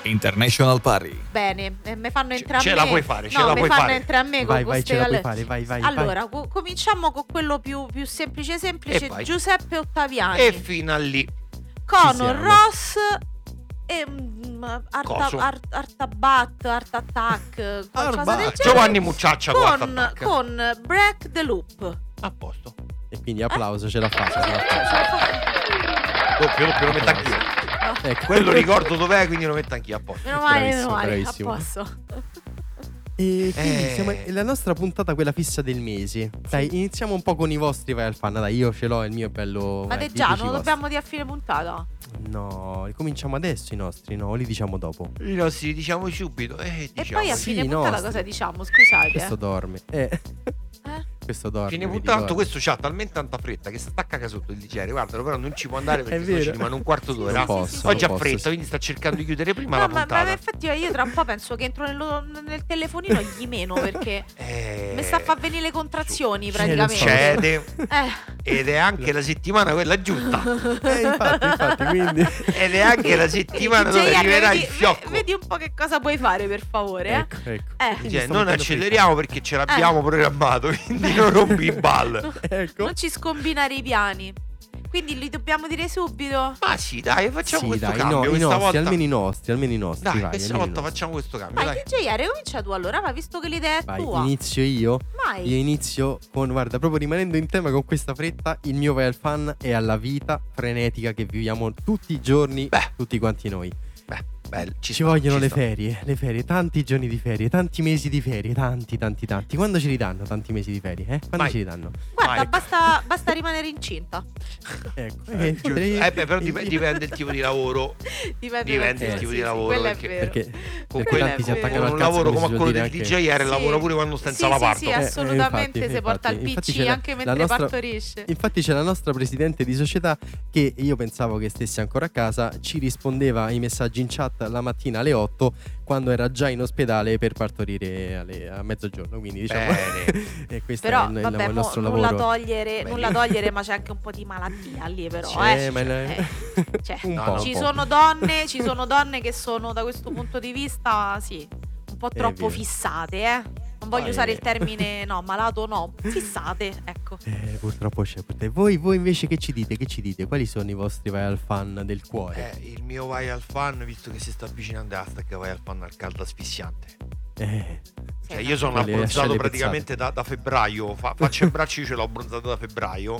International Party. Bene, me fanno entrare a me. Ce la puoi fare, ce no, la mi puoi fanno fare. entrare a me Vai, con vai, queste ce la puoi cose. fare, vai. Allora, cominciamo con quello più semplice. E vai. Giuseppe Ottaviani. E fino a lì. Conor siamo. Ross e Coso. Artabat, Art Attack, qualcosa del genere. Giovanni Mucciaccia con Break the Loop. a posto. E quindi applauso, ce l'ha fatta. ce l'ha fatta. Doppio, lo metto anch'io. Ecco. Quello ricordo dov'è, quindi lo metto anch'io a posto. Meno male, Bravissimo, a bravissimo. posto. E quindi siamo la nostra puntata, quella fissa del mese. Dai, iniziamo un po' con i vostri vai al fan. Dai, io ce l'ho, il mio è bello. Ma vai, te già, dici non lo i dobbiamo dire a fine puntata? vostri. No, cominciamo adesso i nostri, no, li diciamo dopo. I nostri diciamo subito. E Diciamo. poi a Sì, fine i puntata nostri. cosa diciamo? Scusate. Questo dorme. Questo dorme. Fine vedi, puntata, dorme. questo c'ha talmente tanta fretta che sta attacca sotto il DJR. Guardalo, però non ci può andare perché È sennò ci vero. rimane un quarto d'ora. Non posso, Oggi non ha posso, fretta, sì. quindi sta cercando di chiudere prima No, la ma puntata. infatti io tra un po' penso che entro nel telefonino e gli meno perché mi sta a far venire le contrazioni praticamente. Succede. Eh, Ed è anche la settimana quella giusta. Infatti, quindi. Ed è anche la settimana dove JR, arriverà il vedi- fiocco. Vedi un po' che cosa puoi fare per favore, Ecco. Quindi Cioè, sto non mettendo acceleriamo perché ce l'abbiamo programmato, quindi non rompi i ball. fretta. Ecco. Non ci scombinare i piani. Quindi li dobbiamo dire subito? Ma sì, dai, facciamo Sì, questo dai, cambio i questa nostri, volta. almeno i nostri. Dai, vai, questa almeno i volta nostri. facciamo questo cambio, Vai, dai. DJR, comincia tu allora, ma visto che l'idea è Vai, tua. inizio io. Vai. Io inizio con, guarda, proprio rimanendo in tema con questa fretta, il mio vai al fan è alla vita frenetica che viviamo tutti i giorni, tutti quanti noi. Bello, Ci vogliono le ferie, tanti giorni di ferie, tanti mesi di ferie, tanti. Quando ce li danno tanti mesi di ferie? Quando Vai. ce li danno? Guarda, Vai. basta rimanere incinta. Ecco. Però dipende il tipo di lavoro. Dipende il tipo di lavoro, quello è perché- vero. Perché Con Quello tanti è si vero. attaccano al un cazzo, lavoro come si quello suol del dire DJR Sì. lavora pure quando sta senza la parto. Sì, assolutamente infatti, si porta al infatti PC c'è la- anche la mentre nostra- partorisce. Infatti c'è la nostra presidente di società che io pensavo che stesse ancora a casa, ci rispondeva ai messaggi in chat la mattina alle 8 quando era già in ospedale per partorire a mezzogiorno, quindi diciamo e questo Però è il vabbè, nostro nulla lavoro. togliere, ma c'è anche un po' di malattia lì però, C'è, ma cioè, un No, po', no, ci un po'. sono donne che sono da questo punto di vista, sì, un po' troppo vero. fissate, Non voglio usare il termine, no, malato no, fissate, ecco. Purtroppo c'è. Voi invece che ci dite? Quali sono i vostri vai al fan del cuore? Il mio vai al fan, visto che si sta avvicinando hashtag vai al fan al caldo asfissiante. Cioè, io sono Quelle abbronzato ascelle praticamente da febbraio. Faccia e bracci ce l'ho abbronzato da febbraio.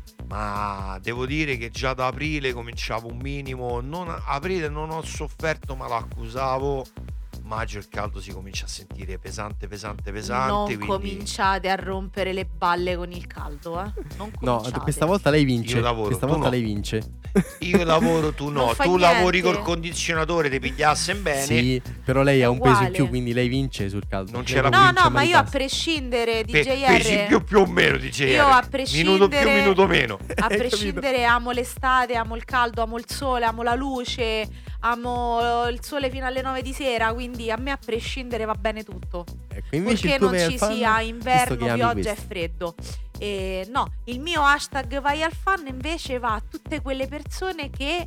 Ma devo dire che già da aprile cominciavo un minimo. Aprile non ho sofferto, ma lo accusavo. Maggio il caldo si comincia a sentire pesante. Non Quindi cominciate a rompere le balle con il caldo, Non No, cominciate. questa volta lei vince. Io lavoro, questa tu volta no. lei vince. io lavoro, tu no. Non fa Tu lavori niente. col condizionatore, ti pigliasse bene. Sì, però lei ha un peso in uguale. più, quindi lei vince sul caldo. Non Lei c'era non No, vince no, ma mai io a tanto. prescindere di Pesi JR, più o meno di JR. Io a prescindere- Minuto più, minuto meno. a prescindere amo l'estate, amo il caldo, amo il sole, amo la luce, amo il sole fino alle 9 di sera, quindi a me a prescindere va bene tutto. Ecco, invece Purché il tuo non vai ci al fan, sia visto inverno, che ami pioggia e questo. freddo. No, il mio hashtag vai al fan invece va a tutte quelle persone che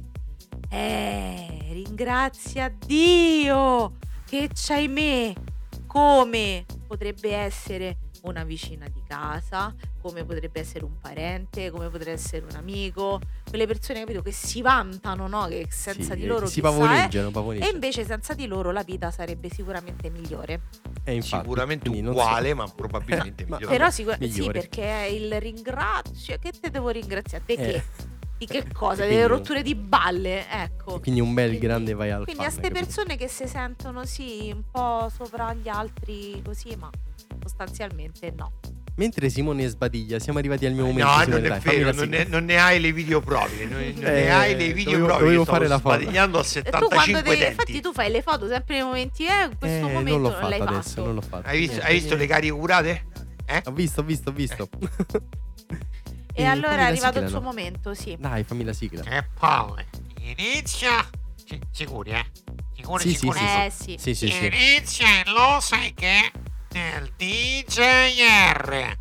ringrazia Dio che c'hai me, come potrebbe essere una vicina di casa, come potrebbe essere un parente, come potrebbe essere un amico, quelle persone, capito, che si vantano, no? Che senza Sì, di loro si chissà, pavoneggiano. e invece senza di loro la vita sarebbe sicuramente migliore. Infatti, Sicuramente quindi non uguale, so- ma probabilmente Ma- migliore. Però sì, migliore. perché è il ringrazio. Che te devo ringraziare? Di che? Di che cosa? quindi Delle un- rotture di balle, ecco. Quindi un bel grande vai al Quindi fan. a ste capito? persone che si sentono sì un po' sopra gli altri così, ma sostanzialmente no. Mentre Simone sbadiglia, siamo arrivati al mio momento. No, Simone, non è dai, fammi vero, la non, sigla. non ne hai le video prove. Non ne hai le video dovevo- prove. dovevo Io stavo fare la foto. sbadigliando a E tu quando 75 infatti denti. tu fai le foto sempre nei momenti, in questo momento non l'ho non l'hai fatto adesso, fatto. non l'ho fatto. Hai visto le cariche curate? Ho visto. E allora fammi è la arrivato sigla, il suo no? momento, sì. Dai, fammi la sigla. E poi inizia. Sicuri, Sicuri, Sì, sicuri. Sì. Sì. Inizia e lo sai che nel DJR.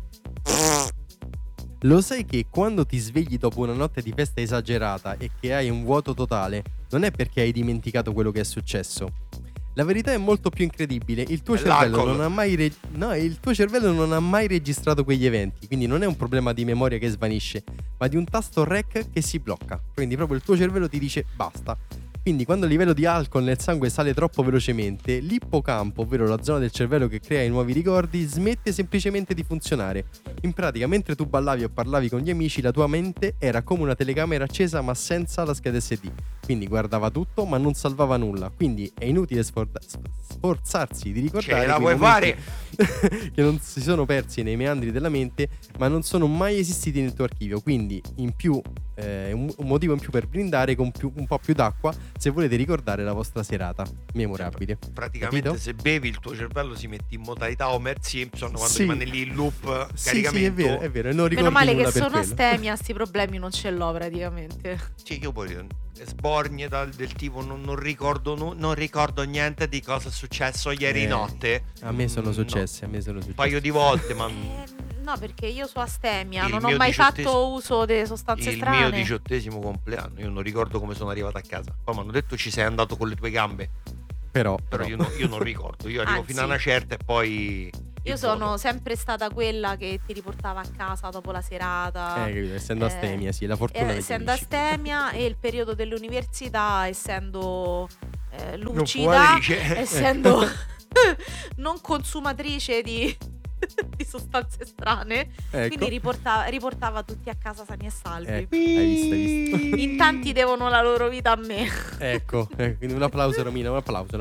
Lo sai che quando ti svegli dopo una notte di festa esagerata e che hai un vuoto totale, non è perché hai dimenticato quello che è successo, La verità è molto più incredibile. Il tuo È cervello l'alcol. non ha mai il tuo cervello non ha mai registrato quegli eventi, quindi non è un problema di memoria che svanisce, ma di un tasto rec che si blocca. Quindi proprio il tuo cervello ti dice basta. Quindi quando il livello di alcol nel sangue sale troppo velocemente, l'ippocampo, ovvero la zona del cervello che crea i nuovi ricordi, smette semplicemente di funzionare. In pratica, mentre tu ballavi o parlavi con gli amici, la tua mente era come una telecamera accesa ma senza la scheda SD. Quindi guardava tutto ma non salvava nulla. Quindi è inutile sforzarsi di ricordare Ce la quei puoi momenti fare? che non si sono persi nei meandri della mente, ma non sono mai esistiti nel tuo archivio. Quindi in più un motivo in più per brindare con un po' più d'acqua se volete ricordare la vostra serata memorabile. Praticamente Capito? se bevi il tuo cervello si mette in modalità Homer Simpson quando Sì. rimane lì in loop Sì, caricamento. sì, è vero, e non ricordi Meno male nulla che per sono quello. astemia, sti problemi non ce l'ho praticamente. Sì, io poi sbornie del tipo non ricordo niente di cosa è successo ieri notte. A me sono No. successi, Un paio di volte, ma No, perché io sono astemia, Il non ho mio mai 18esimo fatto uso delle sostanze il strane. mio 18° compleanno, io non ricordo come sono arrivato a casa. Poi mi hanno detto ci sei andato con le tue gambe, Però io non ricordo. Io arrivo Anzi, fino a una certa e poi Io il sono voto. sempre stata quella che ti riportava a casa dopo la serata. capito, essendo Eh, astemia, sì, la fortuna degli essendo amici. astemia e il periodo dell'università essendo Non lucida, fumatrice. essendo non consumatrice di sostanze strane, Ecco. quindi riportava tutti a casa sani e salvi. Hai visto? In tanti devono la loro vita a me. Ecco, quindi un applauso Romina, un applauso.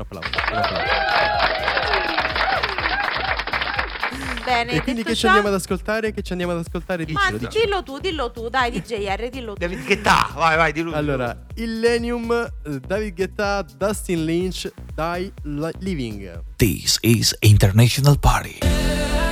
Bene, E quindi detto che ci ciò- andiamo ad ascoltare? Ma Diccelo. dillo tu, dai DJR, dillo tu. David Guetta, vai, di lui. Allora, Illenium, David Guetta, Dustin Lynch, Die Living. This is International Party.